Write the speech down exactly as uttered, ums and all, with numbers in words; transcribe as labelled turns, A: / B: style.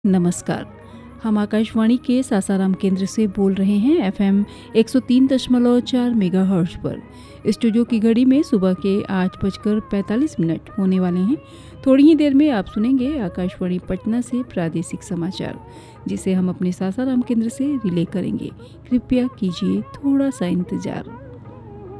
A: नमस्कार। हम आकाशवाणी के सासाराम केंद्र से बोल रहे हैं एफएम एक सौ तीन दशमलव चार मेगाहर्ट्ज पर। स्टूडियो की घड़ी में सुबह के आठ बजकर पैंतालीस मिनट होने वाले हैं। थोड़ी ही देर में आप सुनेंगे आकाशवाणी पटना से प्रादेशिक समाचार, जिसे हम अपने सासाराम केंद्र से रिले करेंगे। कृपया कीजिए थोड़ा सा इंतजार।